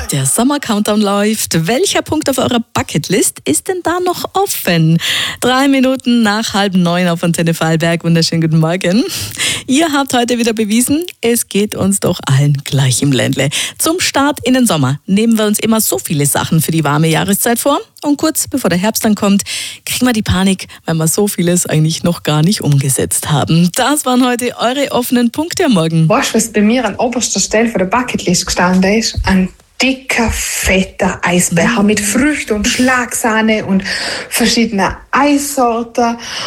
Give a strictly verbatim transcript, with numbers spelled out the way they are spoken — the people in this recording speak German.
Der Sommer-Countdown läuft. Welcher Punkt auf eurer Bucketlist ist denn da noch offen? Drei Minuten nach halb neun auf Antenne Vorarlberg. Wunderschönen guten Morgen. Ihr habt heute wieder bewiesen, es geht uns doch allen gleich im Ländle. Zum Start in den Sommer nehmen wir uns immer so viele Sachen für die warme Jahreszeit vor. Und kurz bevor der Herbst dann kommt, kriegen wir die Panik, weil wir so vieles eigentlich noch gar nicht umgesetzt haben. Das waren heute eure offenen Punkte am Morgen. Weißt du, was bei mir an oberster Stelle von der Bucketlist gestanden ist? Ein dicker, fetter Eisbecher mit Früchten und Schlagsahne und verschiedene Eissorten.